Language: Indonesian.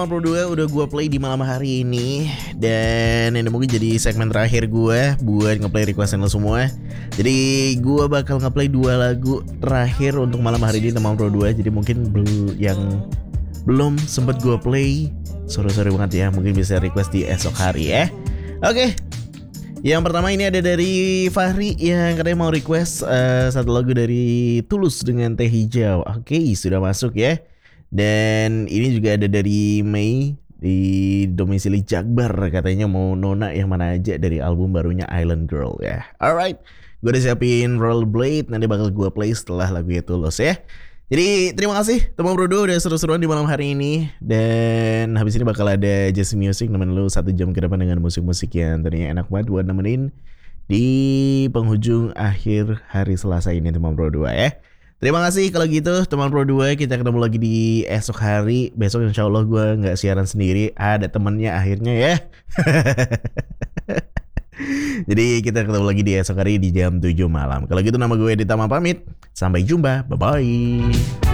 Pro 2 udah gue play di malam hari ini. Dan ini mungkin jadi segmen terakhir gue buat ngeplay requestan lo semua. Jadi gue bakal ngeplay 2 lagu terakhir untuk malam hari ini Teman Pro 2. Jadi mungkin yang belum sempet gue play, sorry banget ya, mungkin bisa request di esok hari ya. Oke. Yang pertama ini ada dari Fahri yang katanya mau request satu lagu dari Tulus dengan Teh Hijau. Oke, sudah masuk ya. Dan ini juga ada dari Mei di domisili Jakbar, katanya mau Nona yang mana aja dari album barunya Island Girl ya. Alright, gue udah siapin Rollerblade, nanti bakal gue play setelah lagu itu Tulus ya. Jadi terima kasih Teman Pro 2 udah seru-seruan di malam hari ini. Dan habis ini bakal ada Jazz Music nemenin lu 1 jam ke depan dengan musik-musik yang tentunya enak banget buat nemenin di penghujung akhir hari Selasa ini Teman Pro 2 ya. Terima kasih kalau gitu Teman Pro 2, kita ketemu lagi di esok hari. Besok insya Allah gue gak siaran sendiri, ada temennya akhirnya ya. Jadi kita ketemu lagi di esok hari di jam 7 malam. Kalau gitu nama gue Ditama pamit. Sampai jumpa, bye-bye.